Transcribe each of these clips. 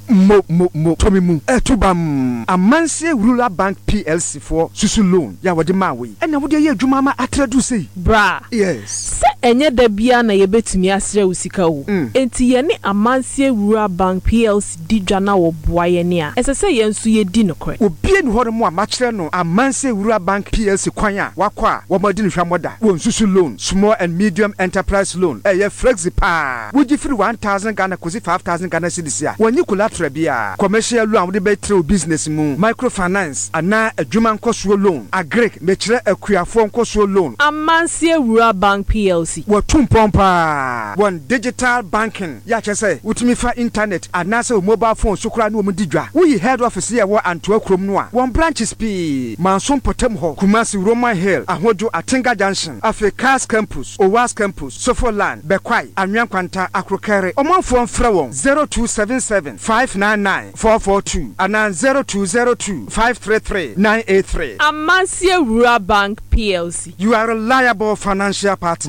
Tommy Mu. Tubam. Amanse Rural Bank PLC for Susu loan. Ya wadi mawe. Ena wadi ye jumama atradu say. Bra. Yes. Se enye debia na yebetumi asre usika wo. Enti ye ne Amanse Rural Bank PLC di dwana wo boa ye ne a. Esese ye nso ye di nokre. Obie ni hore mu a machire no Amanse Rural Bank PLC kwanya wakwa wo madi no hwamoda. Wo Susu loan, small and medium enterprise loan. Eye flexi pa. Woji free 1000 Ghana kosi 5000 Ghana cedis ya. Wonyi collateral bia. Commercial loan wo be through business mu. Microfinance ana adwuma nkoso loan. Agric mechire akuafo nkoso loan. Amanse Rural Bank PLC. Wo tumpompa. One digital banking. Ya chese utimi fa internet anase mobile phone sukura no mudidwa. Wo head office ya wo Antoa krom no a. One branches p. Manson potem ho. Kumasi Roman Hill. Ahojo Atinga Junction. Africa's campus. Owas campus. Sofoland. Bekwai. Anwan kwanta akrokere. Omanfo mfra won 0277 599 442 ana 0202 533 983. Amanse Rural Bank PLC. You are a reliable financial partner.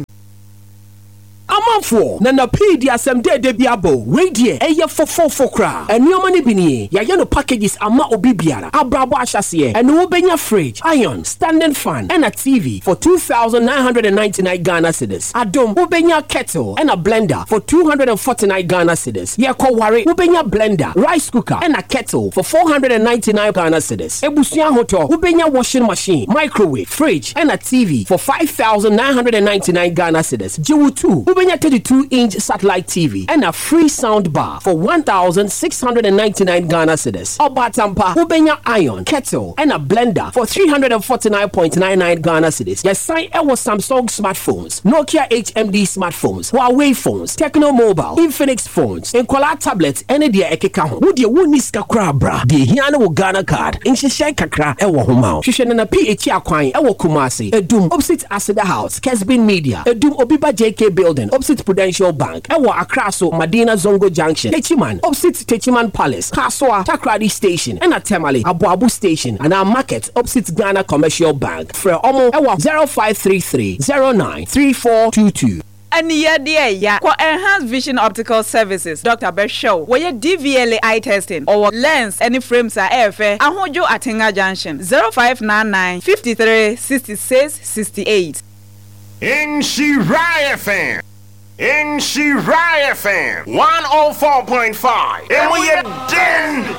Amanfo na na pidi asem de biabo radie eye fofofo kra enioma ne bini ya no packages ama obi biara abrabo ahyase ene wo benya fridge iron standing fan and a TV for 2999 Ghana cedis adom wo benya kettle and a blender for 249 Ghana cedis ye ko ware wo benya blender rice cooker and a kettle for 499 Ghana cedis ebusua hoto wo benya washing machine microwave fridge and a TV for 5999 Ghana cedis jiwu 2 Ubenya 32-inch satellite TV and a free sound bar for 1,699 Ghana cedis. Obatampa, Ubenya iron, kettle, and a blender for 349.99 Ghana cedis. Yes, sign was Samsung smartphones, Nokia HMD smartphones, Huawei phones, Techno Mobile, Infinix phones, and Kola tablets, and the Ekeka. Would you win this kakra bra? The Hiana Ghana card, in Shishan Kakra, Ewa Humao. Shishan and a PH Aquine, Ewa Kumasi, Edum, opposite Asada House, Kesbin Media, Edum Obiba JK Building. Opposite Prudential Bank, Ewa Akraso, Madina Zongo Junction, Techiman, opposite Techiman Palace, Kaswa, Takradi Station, and Atemale, Abu Station, and our market opposite Ghana Commercial Bank. For Omo, Ewa 0533 093422. And yeah, for enhanced vision optical services, Dr. Beshow, where your DVLA eye testing or lens any frames are AFA, Ahojo Atinga Junction 0599 53 66 68. In Shirai FM. 104.5. And we are done.